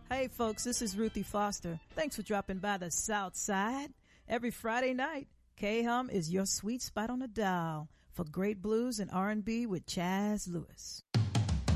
Hey folks, this is Ruthie Foster. Thanks for dropping by the South Side. Every Friday night, K-Hum is your sweet spot on the dial for great blues and R&B with Chaz Lewis.